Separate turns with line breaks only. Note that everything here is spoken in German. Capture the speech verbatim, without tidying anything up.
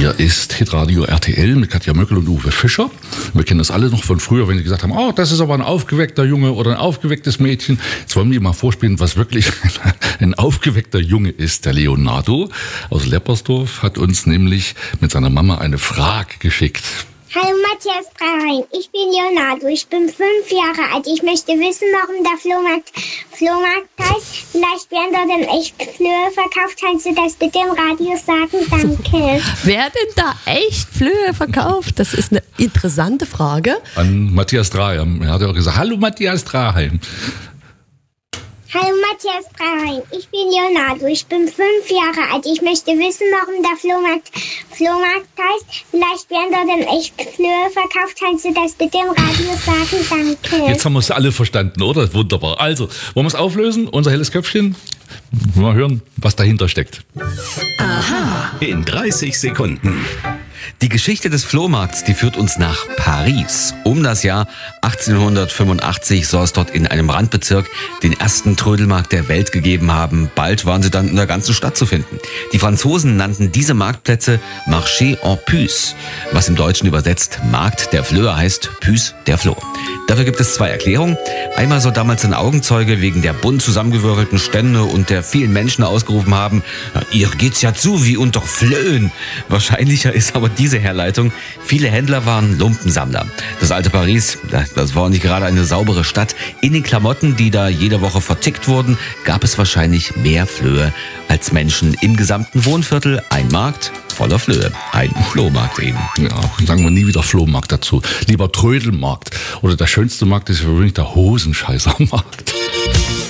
Hier ist Hitradio R T L mit Katja Möckel und Uwe Fischer. Wir kennen das alle noch von früher, wenn sie gesagt haben, oh, das ist aber ein aufgeweckter Junge oder ein aufgewecktes Mädchen. Jetzt wollen wir mal vorspielen, was wirklich ein aufgeweckter Junge ist. Der Leonardo aus Leppersdorf hat uns nämlich mit seiner Mama eine Frage geschickt.
Hallo Matthias Drein, ich bin Leonardo, ich bin fünf Jahre alt. Ich möchte wissen, warum der Flohmarkt Flohmarkt heißt. Vielleicht werden dort in echt Flöhe verkauft. Kannst du das bitte im Radio sagen? Danke.
Werden da echt Flöhe verkauft? Das ist eine interessante Frage.
An Matthias Draheim. Er hat ja auch gesagt, hallo Matthias Draheim.
Hallo Matthias Drein, ich bin Leonardo, ich bin fünf Jahre alt. Ich möchte wissen, warum der Flohmarkt Flohmarkt heißt. Vielleicht werden dort in echt Flöhe verkauft. Kannst du das bitte im Radio sagen? Danke.
Jetzt haben wir es alle verstanden, oder? Wunderbar. Also, wollen wir es auflösen? Unser helles Köpfchen? Mal hören, was dahinter steckt.
Aha. In dreißig Sekunden.
Die Geschichte des Flohmarkts, die führt uns nach Paris. Um das Jahr achtzehnhundertfünfundachtzig soll es dort in einem Randbezirk den ersten Trödelmarkt der Welt gegeben haben. Bald waren sie dann in der ganzen Stadt zu finden. Die Franzosen nannten diese Marktplätze Marché en Puce, was im Deutschen übersetzt Markt der Flöhe heißt, Puce der Floh. Dafür gibt es zwei Erklärungen. Einmal soll damals ein Augenzeuge wegen der bunt zusammengewürfelten Stände und der vielen Menschen ausgerufen haben, ihr geht's ja zu wie unter Flöhen. Wahrscheinlicher ist aber diese Herleitung. Viele Händler waren Lumpensammler. Das alte Paris, das war nicht gerade eine saubere Stadt. In den Klamotten, die da jede Woche vertickt wurden, gab es wahrscheinlich mehr Flöhe als Menschen. Im gesamten Wohnviertel ein Markt voller Flöhe. Ein Flohmarkt eben.
Ja, sagen wir nie wieder Flohmarkt dazu. Lieber Trödelmarkt. Oder der schönste Markt ist für mich der Hosenscheißermarkt.